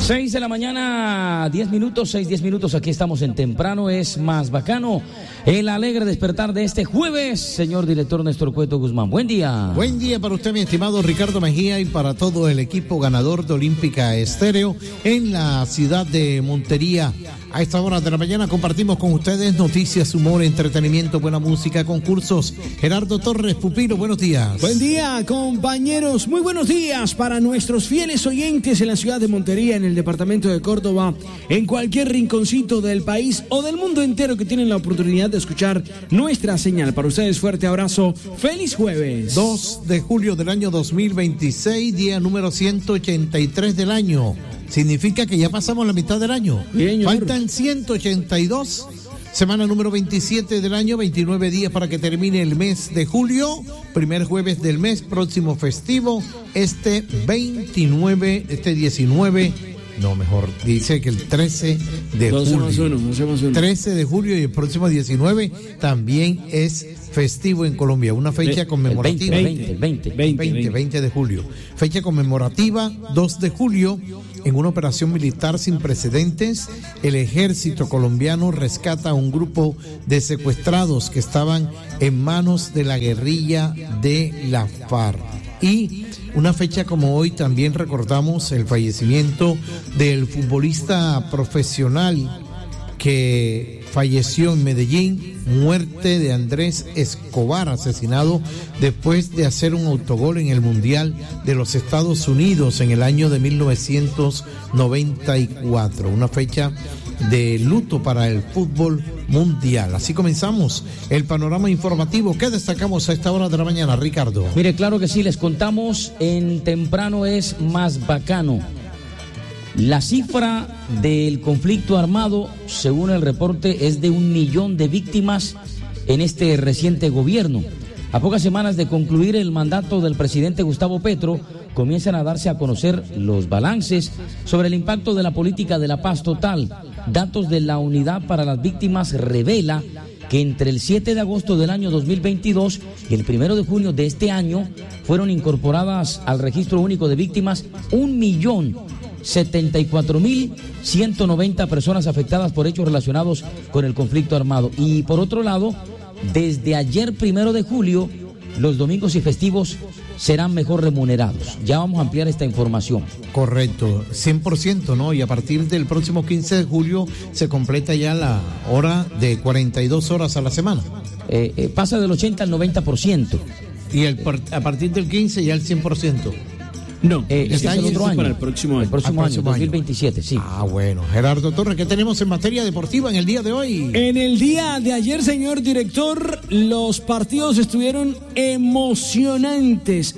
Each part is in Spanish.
6 de la mañana, 10 minutos, 10 minutos, aquí estamos en Temprano es Más Bacano, el alegre despertar de este jueves, señor director Néstor Cueto Guzmán, buen día. Buen día para usted, mi estimado Ricardo Mejía, y para todo el equipo ganador de Olímpica Estéreo en la ciudad de Montería. A esta hora de la mañana compartimos con ustedes noticias, humor, entretenimiento, buena música, concursos. Gerardo Torres, Pupilo, buenos días. Buen día, compañeros. Muy buenos días para nuestros fieles oyentes en la ciudad de Montería, en el departamento de Córdoba, en cualquier rinconcito del país o del mundo entero que tienen la oportunidad de escuchar nuestra señal. Para ustedes, fuerte abrazo. ¡Feliz jueves! 2 de julio del año 2026, día número 183 del año. Significa que ya pasamos la mitad del año. Bien, faltan 182, semana número 27 del año, 29 días para que termine el mes de julio, primer jueves del mes, próximo festivo, este 19, no, mejor, dice que el 13 de julio. 13 de julio y el próximo 19 también es festivo en Colombia, una fecha conmemorativa. 20 de julio. Fecha conmemorativa, 2 de julio, en una operación militar sin precedentes, el ejército colombiano rescata a un grupo de secuestrados que estaban en manos de la guerrilla de la FARC. Y una fecha como hoy también recordamos el fallecimiento del futbolista profesional que falleció en Medellín, muerte de Andrés Escobar, asesinado después de hacer un autogol en el Mundial de los Estados Unidos en el año de 1994, una fecha de luto para el fútbol mundial. Así comenzamos el panorama informativo. ¿Qué destacamos a esta hora de la mañana, Ricardo? Mire, claro que sí, les contamos en Temprano es Más Bacano. La cifra del conflicto armado, según el reporte, es de 1 millón de víctimas en este reciente gobierno. A pocas semanas de concluir el mandato del presidente Gustavo Petro, comienzan a darse a conocer los balances sobre el impacto de la política de la paz total. Datos de la Unidad para las Víctimas revela que entre el 7 de agosto del año 2022 y el 1 de junio de este año fueron incorporadas al registro único de víctimas 1.074.190 personas afectadas por hechos relacionados con el conflicto armado. Y por otro lado, desde ayer 1 de julio, los domingos y festivos serán mejor remunerados. Ya vamos a ampliar esta información. Correcto, 100%, ¿no? Y a partir del próximo 15 de julio se completa ya la hora de 42 horas a la semana. Pasa del 80 al 90%. Y a partir del 15 ya el 100%. No, es el otro año. Para el próximo año. El próximo año, 2027, sí. Ah, bueno. Gerardo Torres, ¿qué tenemos en materia deportiva en el día de hoy? En el día de ayer, señor director, los partidos estuvieron emocionantes.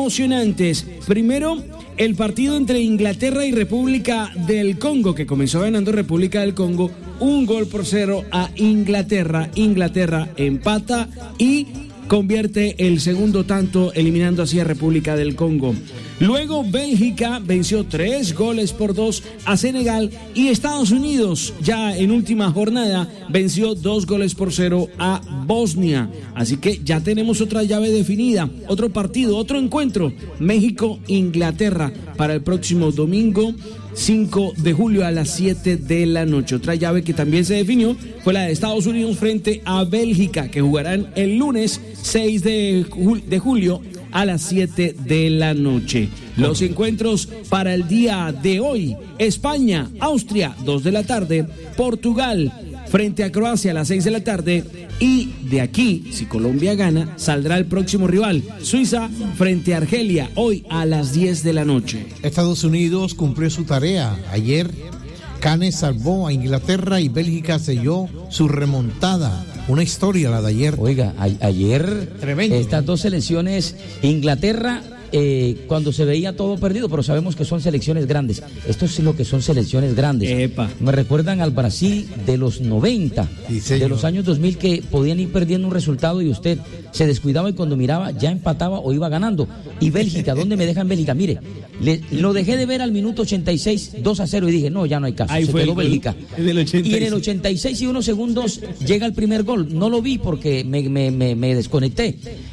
Primero, el partido entre Inglaterra y República del Congo, que comenzó ganando República del Congo 1-0 a Inglaterra. Inglaterra empata y convierte el segundo tanto, eliminando así a República del Congo. Luego Bélgica venció 3-2 a Senegal y Estados Unidos, ya en última jornada, venció 2-0 a Bosnia. Así que ya tenemos otra llave definida, otro partido, otro encuentro, México-Inglaterra para el próximo domingo 5 de julio a las 7 de la noche. Otra llave que también se definió fue la de Estados Unidos frente a Bélgica, que jugarán el lunes 6 de julio a las 7 de la noche. Los encuentros para el día de hoy: España, Austria, 2 de la tarde, Portugal frente a Croacia a las 6 de la tarde, y de aquí, si Colombia gana, saldrá el próximo rival, Suiza frente a Argelia, hoy a las 10 de la noche. Estados Unidos cumplió su tarea. Ayer Canes salvó a Inglaterra y Bélgica selló su remontada. Una historia la de ayer. Oiga, ayer tremendo, estas dos selecciones, Inglaterra, cuando se veía todo perdido, pero sabemos que son selecciones grandes. Esto es lo que son selecciones grandes. Epa. Me recuerdan al Brasil de los 90, sí, de los años 2000, que podían ir perdiendo un resultado y usted se descuidaba y cuando miraba ya empataba o iba ganando. Y Bélgica, ¿dónde me dejan Bélgica? Mire, lo dejé de ver al minuto 86, 2-0 y dije, no, ya no hay caso. Ahí se fue quedó Bélgica. Y en el 86 y unos segundos llega el primer gol. No lo vi porque me desconecté.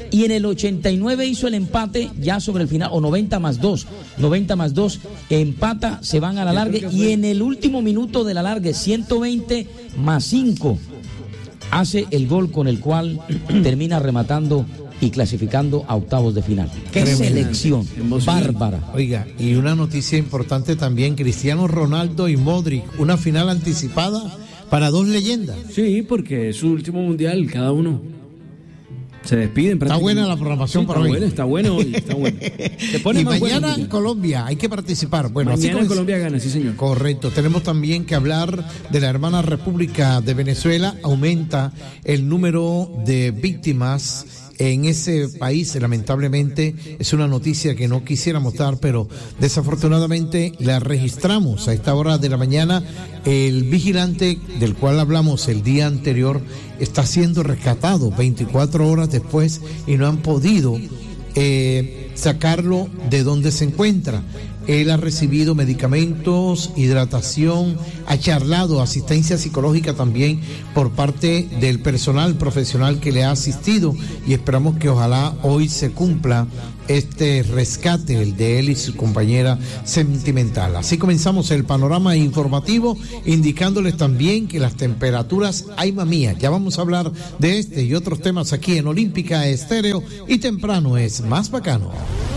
y en el 89 hizo el empate ya sobre el final, o 90 más 2, empata, se van a la largue, y en el último minuto de la largue, 120 más 5, hace el gol con el cual termina rematando y clasificando a octavos de final. ¡Qué selección bárbara! Oiga, y una noticia importante también, Cristiano Ronaldo y Modric, una final anticipada para dos leyendas. Sí, porque es su último mundial, cada uno se despiden. Está buena la programación para hoy. Está bueno hoy, está bueno. Y mañana en Colombia hay que participar. Bueno, mañana en Colombia gana, sí señor. Correcto. Tenemos también que hablar de la hermana República de Venezuela. Aumenta el número de víctimas en ese país. Lamentablemente es una noticia que no quisiéramos dar, pero desafortunadamente la registramos a esta hora de la mañana. El vigilante del cual hablamos el día anterior está siendo rescatado 24 horas después y no han podido sacarlo de donde se encuentra. Él ha recibido medicamentos, hidratación, ha charlado, asistencia psicológica también por parte del personal profesional que le ha asistido, y esperamos que ojalá hoy se cumpla este rescate, el de él y su compañera sentimental. Así comenzamos el panorama informativo, indicándoles también que las temperaturas, ay mamía, ya vamos a hablar de este y otros temas aquí en Olímpica Estéreo, y temprano es más bacano.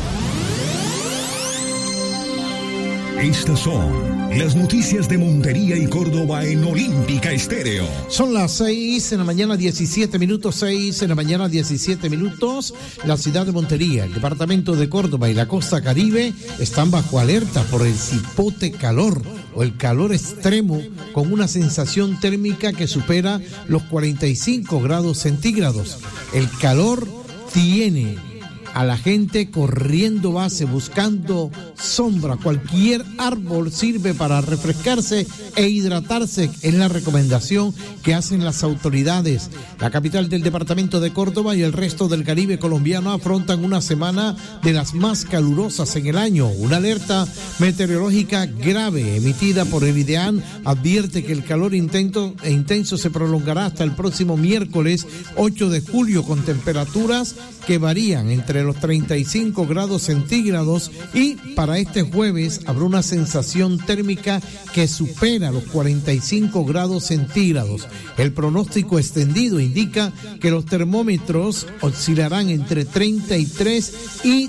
Estas son las noticias de Montería y Córdoba en Olímpica Estéreo. Son las 6 de la mañana, 17 minutos, 6 de la mañana, 17 minutos. La ciudad de Montería, el departamento de Córdoba y la costa Caribe están bajo alerta por el cipote calor o el calor extremo, con una sensación térmica que supera los 45 grados centígrados. El calor tiene a la gente corriendo base, buscando sombra. Cualquier árbol sirve para refrescarse e hidratarse, es la recomendación que hacen las autoridades. La capital del departamento de Córdoba y el resto del Caribe colombiano afrontan una semana de las más calurosas en el año. Una alerta meteorológica grave emitida por el IDEAN advierte que el calor intenso se prolongará hasta el próximo miércoles 8 de julio, con temperaturas que varían entre los 35 grados centígrados, y para este jueves habrá una sensación térmica que supera los 45 grados centígrados. El pronóstico extendido indica que los termómetros oscilarán entre 33 y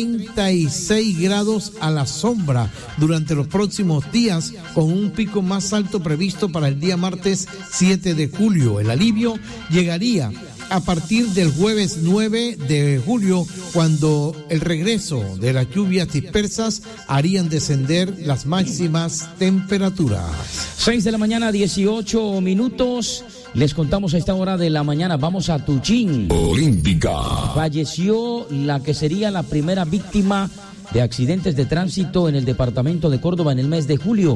36 grados a la sombra durante los próximos días, con un pico más alto previsto para el día martes 7 de julio. El alivio llegaría a partir del jueves 9 de julio, cuando el regreso de las lluvias dispersas harían descender las máximas temperaturas. 6 de la mañana, 18 minutos. Les contamos a esta hora de la mañana, vamos a Tuchín. Olímpica. Falleció la que sería la primera víctima de accidentes de tránsito en el departamento de Córdoba en el mes de julio.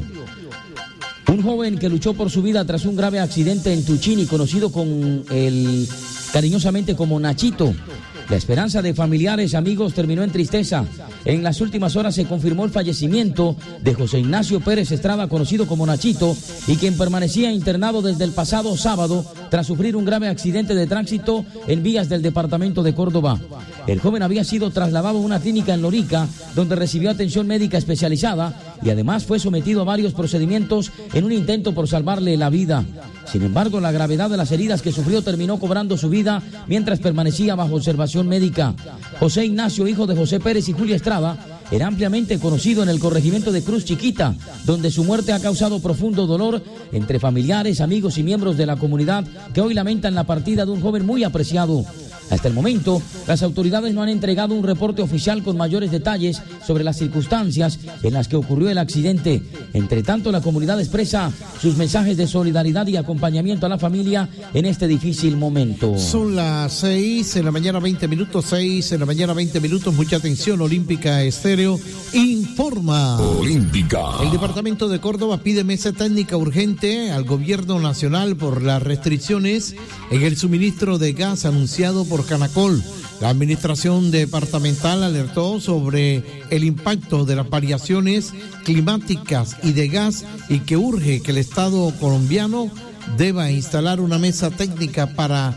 Un joven que luchó por su vida tras un grave accidente en Tuchín y conocido cariñosamente como Nachito. La esperanza de familiares, amigos, terminó en tristeza. En las últimas horas se confirmó el fallecimiento de José Ignacio Pérez Estrada, conocido como Nachito, y quien permanecía internado desde el pasado sábado tras sufrir un grave accidente de tránsito en vías del departamento de Córdoba. El joven había sido trasladado a una clínica en Lorica, donde recibió atención médica especializada y además fue sometido a varios procedimientos en un intento por salvarle la vida. Sin embargo, la gravedad de las heridas que sufrió terminó cobrando su vida mientras permanecía bajo observación médica. José Ignacio, hijo de José Pérez y Julia Estrada, era ampliamente conocido en el corregimiento de Cruz Chiquita, donde su muerte ha causado profundo dolor entre familiares, amigos y miembros de la comunidad, que hoy lamentan la partida de un joven muy apreciado. Hasta el momento, las autoridades no han entregado un reporte oficial con mayores detalles sobre las circunstancias en las que ocurrió el accidente. Entre tanto, la comunidad expresa sus mensajes de solidaridad y acompañamiento a la familia en este difícil momento. Son las 6 de la mañana, 20 minutos, 6 de la mañana, 20 minutos. Mucha atención, Olímpica Estéreo informa. Olímpica. El departamento de Córdoba pide mesa técnica urgente al gobierno nacional por las restricciones en el suministro de gas anunciado por Canacol. La administración departamental alertó sobre el impacto de las variaciones climáticas y de gas, y que urge que el Estado colombiano deba instalar una mesa técnica para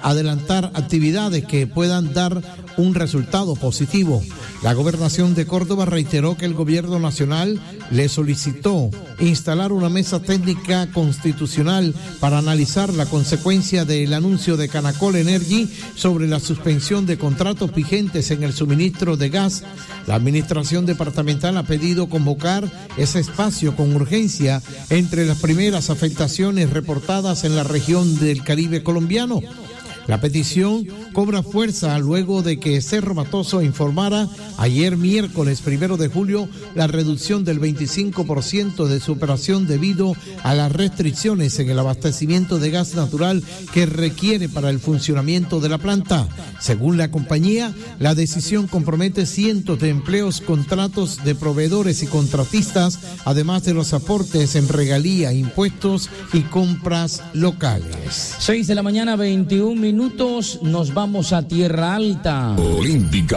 adelantar actividades que puedan dar un resultado positivo. La Gobernación de Córdoba reiteró que el gobierno nacional le solicitó instalar una mesa técnica constitucional para analizar la consecuencia del anuncio de Canacol Energy sobre la suspensión de contratos vigentes en el suministro de gas. La administración departamental ha pedido convocar ese espacio con urgencia entre las primeras afectaciones reportadas en la región del Caribe colombiano. La petición cobra fuerza luego de que Cerro Matoso informara ayer miércoles 1 de julio la reducción del 25% de su operación debido a las restricciones en el abastecimiento de gas natural que requiere para el funcionamiento de la planta. Según la compañía, la decisión compromete cientos de empleos, contratos de proveedores y contratistas, además de los aportes en regalía, impuestos y compras locales. 6 de la mañana, 21 minutos, nos vamos a Tierra Alta. Olímpica.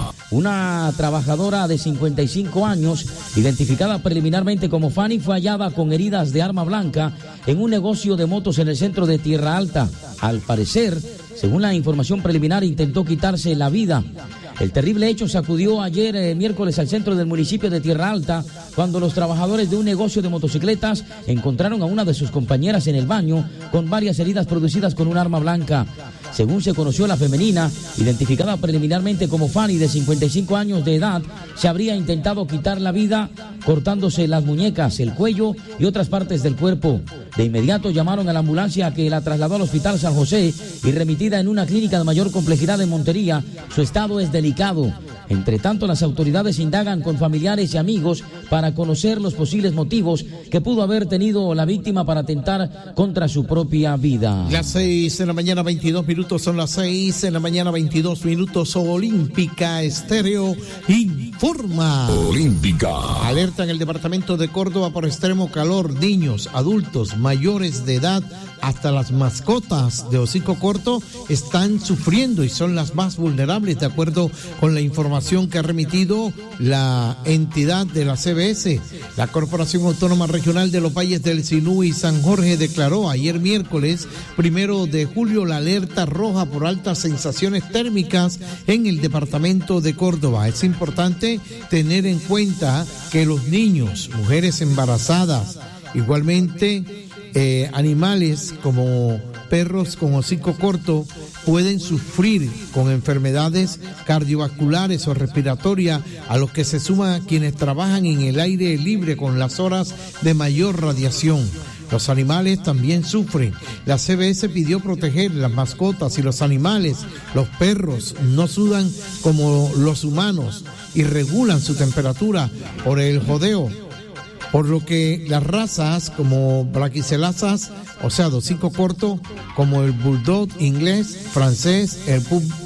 Una trabajadora de 55 años, identificada preliminarmente como Fanny, fue hallada con heridas de arma blanca en un negocio de motos en el centro de Tierra Alta. Al parecer, según la información preliminar, intentó quitarse la vida. El terrible hecho sacudió ayer miércoles al centro del municipio de Tierra Alta, cuando los trabajadores de un negocio de motocicletas encontraron a una de sus compañeras en el baño con varias heridas producidas con un arma blanca. Según se conoció, la femenina, identificada preliminarmente como Fanny, de 55 años de edad, se habría intentado quitar la vida cortándose las muñecas, el cuello y otras partes del cuerpo. De inmediato llamaron a la ambulancia, que la trasladó al Hospital San José, y remitida en una clínica de mayor complejidad en Montería, su estado es delicado. Entre tanto, las autoridades indagan con familiares y amigos para conocer los posibles motivos que pudo haber tenido la víctima para atentar contra su propia vida. Las 6 de la mañana, 22 minutos, son las 6 de la mañana, 22 minutos. Olímpica Estéreo informa. Olímpica. Alerta en el departamento de Córdoba por extremo calor. Niños, adultos, mayores de edad, hasta las mascotas de hocico corto están sufriendo y son las más vulnerables, de acuerdo con la información que ha remitido la entidad de la CBS. La Corporación Autónoma Regional de los Valles del Sinú y San Jorge declaró ayer miércoles 1 de julio la alerta roja por altas sensaciones térmicas en el departamento de Córdoba. Es importante tener en cuenta que los niños, mujeres embarazadas, igualmente animales como perros con hocico corto, pueden sufrir con enfermedades cardiovasculares o respiratorias, a los que se suman quienes trabajan en el aire libre con las horas de mayor radiación. Los animales también sufren. La CBS pidió proteger las mascotas y los animales. Los perros no sudan como los humanos y regulan su temperatura por el jodeo, por lo que las razas como braquicelazas, o sea, de hocico corto, como el bulldog inglés, francés, el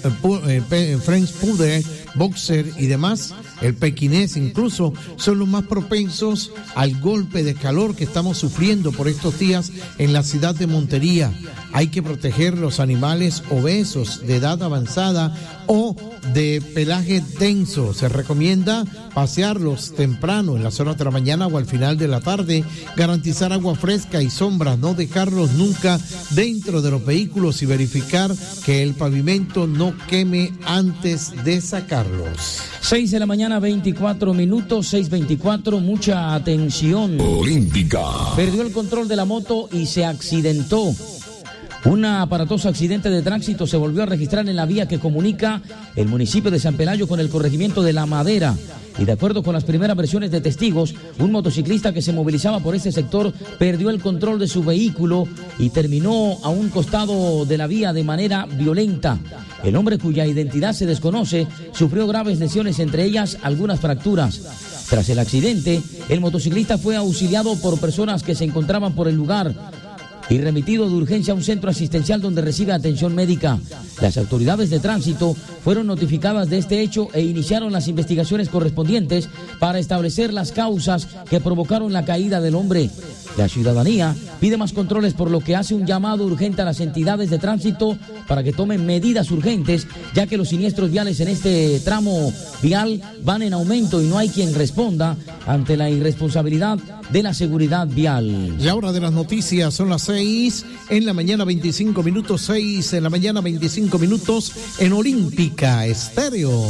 French Poodle, boxer y demás, el pequinés incluso, son los más propensos al golpe de calor que estamos sufriendo por estos días en la ciudad de Montería. Hay que proteger los animales obesos, de edad avanzada o de pelaje denso. Se recomienda pasearlos temprano, en las horas de la mañana o al final de la tarde, garantizar agua fresca y sombra, no dejarlos nunca dentro de los vehículos y verificar que el pavimento no queme antes de sacarlos. 6 de la mañana, 24 minutos, 6:24, mucha atención. Olímpica. Perdió el control de la moto y se accidentó. Un aparatoso accidente de tránsito se volvió a registrar en la vía que comunica el municipio de San Pelayo con el corregimiento de La Madera. Y de acuerdo con las primeras versiones de testigos, un motociclista que se movilizaba por este sector perdió el control de su vehículo y terminó a un costado de la vía de manera violenta. El hombre, cuya identidad se desconoce, sufrió graves lesiones, entre ellas algunas fracturas. Tras el accidente, el motociclista fue auxiliado por personas que se encontraban por el lugar y remitido de urgencia a un centro asistencial donde recibe atención médica. Las autoridades de tránsito fueron notificadas de este hecho e iniciaron las investigaciones correspondientes para establecer las causas que provocaron la caída del hombre. La ciudadanía pide más controles, por lo que hace un llamado urgente a las entidades de tránsito para que tomen medidas urgentes, ya que los siniestros viales en este tramo vial van en aumento y no hay quien responda ante la irresponsabilidad de la seguridad vial. La hora de las noticias son las 6 en la mañana, 25 minutos, 6 en la mañana, 25 minutos en Olímpica Estéreo.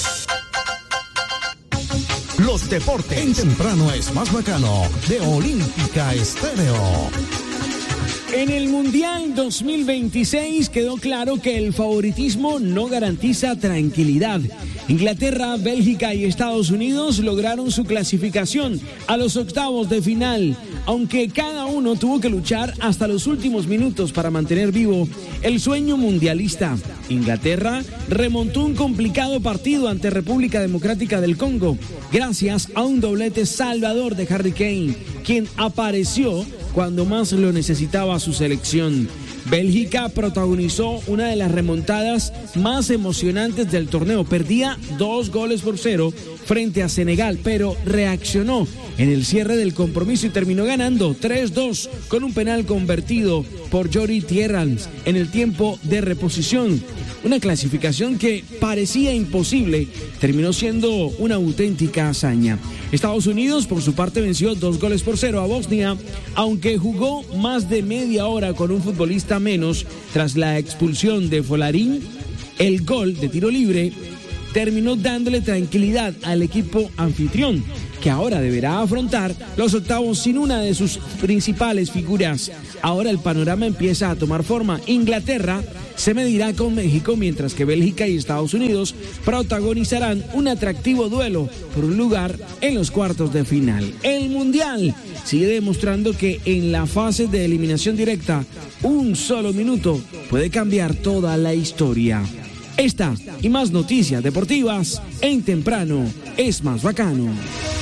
Los deportes en temprano es más bacano de Olímpica Estéreo. En el Mundial 2026 quedó claro que el favoritismo no garantiza tranquilidad. Inglaterra, Bélgica y Estados Unidos lograron su clasificación a los octavos de final, aunque cada uno tuvo que luchar hasta los últimos minutos para mantener vivo el sueño mundialista. Inglaterra remontó un complicado partido ante República Democrática del Congo, gracias a un doblete salvador de Harry Kane, quien apareció cuando más lo necesitaba su selección. Bélgica protagonizó una de las remontadas más emocionantes del torneo. Perdía 2-0 frente a Senegal, pero reaccionó en el cierre del compromiso y terminó ganando 3-2 con un penal convertido por Youri Tielemans en el tiempo de reposición. Una clasificación que parecía imposible terminó siendo una auténtica hazaña. Estados Unidos, por su parte, venció 2-0 a Bosnia, aunque jugó más de media hora con un futbolista menos tras la expulsión de Folarin. El gol de tiro libre terminó dándole tranquilidad al equipo anfitrión, que ahora deberá afrontar los octavos sin una de sus principales figuras. Ahora el panorama empieza a tomar forma. Inglaterra se medirá con México, mientras que Bélgica y Estados Unidos protagonizarán un atractivo duelo por un lugar en los cuartos de final. El Mundial sigue demostrando que en la fase de eliminación directa, un solo minuto puede cambiar toda la historia. Esta y más noticias deportivas en Temprano es más bacano.